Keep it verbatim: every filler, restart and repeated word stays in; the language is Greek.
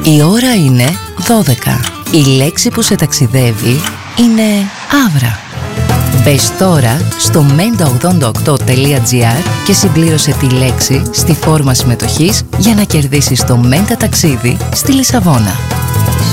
Η ώρα είναι δώδεκα. Η λέξη που σε ταξιδεύει είναι άβρα. Μπες τώρα στο μέντα ογδόντα οκτώ τελεία τζι άρ και συμπλήρωσε τη λέξη στη φόρμα συμμετοχής για να κερδίσεις το Μέντα ταξίδι στη Λισαβόνα.